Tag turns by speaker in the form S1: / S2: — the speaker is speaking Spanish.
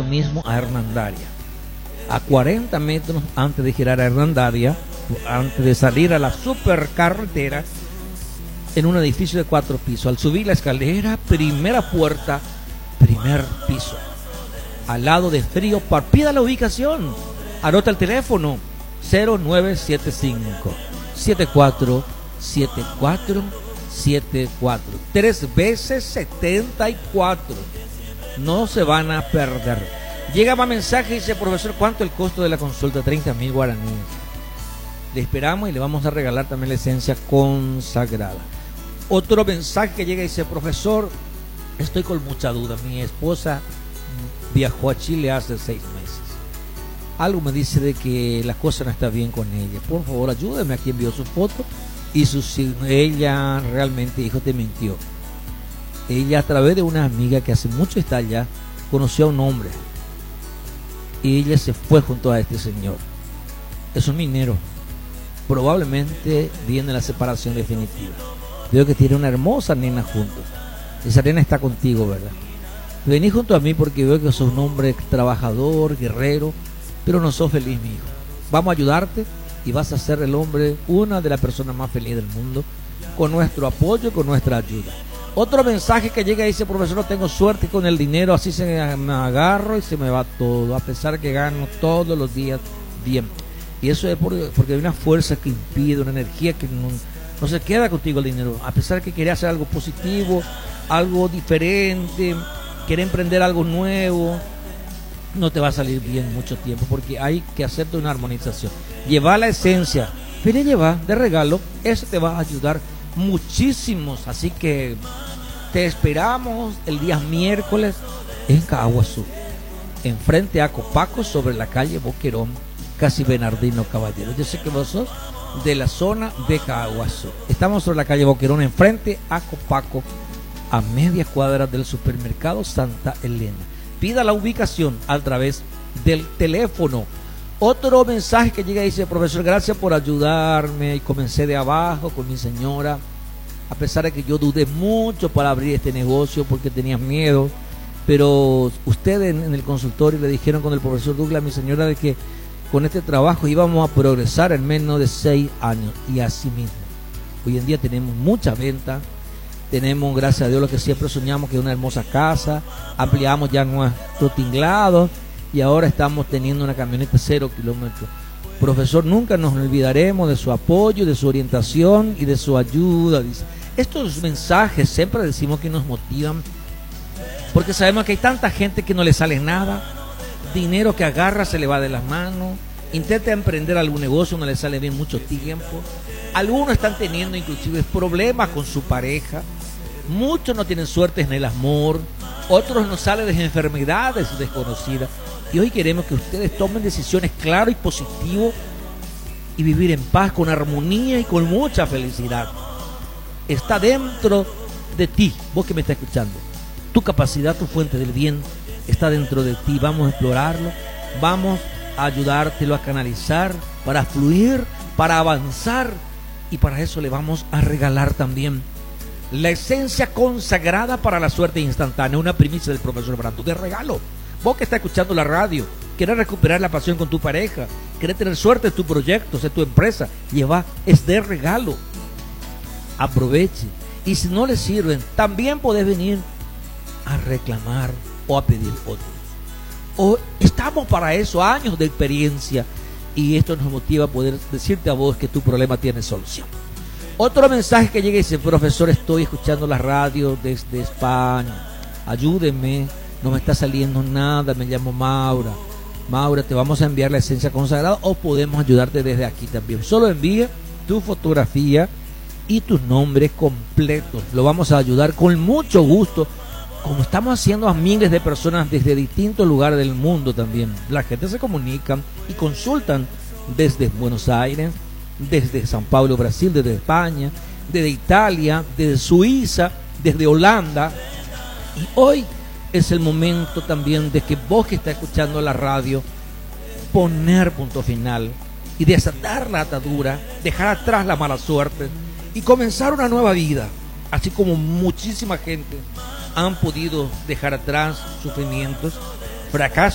S1: mismo a Hernandaria. A 40 metros antes de girar a Hernandaria, antes de salir a la supercarretera, en un edificio de 4 pisos. Al subir la escalera, primera puerta, primer piso. Al lado de Frío Par. Pida la ubicación. Anota el teléfono 0975 747474. 3 veces 74. No se van a perder. Llega más mensaje y dice: profesor, ¿cuánto el costo de la consulta? 30.000 guaraníes. Le esperamos y le vamos a regalar también la esencia consagrada. Otro mensaje que llega y dice: profesor, estoy con mucha duda. Mi esposa viajó a Chile hace 6 meses. Algo me dice de que la cosa no está bien con ella. Por favor, ayúdeme. Aquí envió su foto y su signo. Ella realmente, hijo, te mintió. Ella, a través de una amiga que hace mucho está allá, conoció a un hombre y ella se fue junto a este señor. Es un minero. Probablemente viene la separación definitiva. Veo que tiene una hermosa nena juntos. Esa nena está contigo, ¿verdad? Vení junto a mí porque veo que sos un hombre trabajador, guerrero, pero no sos feliz, mi hijo. Vamos a ayudarte y vas a ser el hombre, una de las personas más felices del mundo, con nuestro apoyo y con nuestra ayuda. Otro mensaje que llega y dice: profesor, no tengo suerte con el dinero, así se me agarro y se me va todo, a pesar que gano todos los días bien. Y eso es porque hay una fuerza que impide, una energía que no se queda contigo el dinero, a pesar que querés hacer algo positivo, algo diferente, querés emprender algo nuevo, no te va a salir bien mucho tiempo, porque hay que hacerte una armonización. Lleva la esencia, pero lleva de regalo, eso te va a ayudar muchísimos. Así que te esperamos el día miércoles en Caguazú, enfrente a Copaco, sobre la calle Boquerón, casi Bernardino Caballero. Yo sé que vos sos de la zona de Caguazú. Estamos sobre la calle Boquerón, enfrente a Copaco, a media cuadra del supermercado Santa Elena. Pida la ubicación a través del teléfono. Otro mensaje que llega y dice: profesor, gracias por ayudarme, y comencé de abajo con mi señora, a pesar de que yo dudé mucho para abrir este negocio porque tenía miedo, pero ustedes en el consultorio le dijeron con el profesor Douglas, mi señora, de que con este trabajo íbamos a progresar en menos de 6 años, y así mismo. Hoy en día tenemos mucha venta, tenemos, gracias a Dios, lo que siempre soñamos, que es una hermosa casa, ampliamos ya nuestro tinglado y ahora estamos teniendo una camioneta 0 kilómetros. Profesor, nunca nos olvidaremos de su apoyo, de su orientación y de su ayuda. Estos mensajes siempre decimos que nos motivan, porque sabemos que hay tanta gente que no le sale nada, dinero que agarra se le va de las manos, intenta emprender algún negocio, no le sale bien mucho tiempo, algunos están teniendo inclusive problemas con su pareja, muchos no tienen suerte en el amor, otros no salen de enfermedades desconocidas, y hoy queremos que ustedes tomen decisiones claras y positivas y vivir en paz, con armonía y con mucha felicidad. Está dentro de ti, vos que me estás escuchando, tu capacidad, tu fuente del bien está dentro de ti. Vamos a explorarlo, vamos a ayudártelo a canalizar para fluir, para avanzar, y para eso le vamos a regalar también la esencia consagrada para la suerte instantánea, una primicia del profesor Brando de regalo. Vos que estás escuchando la radio, querés recuperar la pasión con tu pareja, querés tener suerte en tu proyecto, en tu empresa, lleva, es de regalo. Aproveche, y si no le sirven, también podés venir a reclamar o a pedir otros. O estamos para eso, años de experiencia, y esto nos motiva a poder decirte a vos que tu problema tiene solución. Otro mensaje que llega y dice: profesor, estoy escuchando la radio desde España, ayúdenme, no me está saliendo nada, me llamo Maura. Maura, te vamos a enviar la esencia consagrada, o podemos ayudarte desde aquí también. Solo envía tu fotografía y tus nombres completos, lo vamos a ayudar con mucho gusto, como estamos haciendo a miles de personas desde distintos lugares del mundo también. La gente se comunica y consultan desde Buenos Aires, desde San Pablo, Brasil, desde España, desde Italia, desde Suiza, desde Holanda. Y hoy es el momento también de que vos que estás escuchando la radio, poner punto final y desatar la atadura, dejar atrás la mala suerte y comenzar una nueva vida, así como muchísima gente han podido dejar atrás sufrimientos, fracasos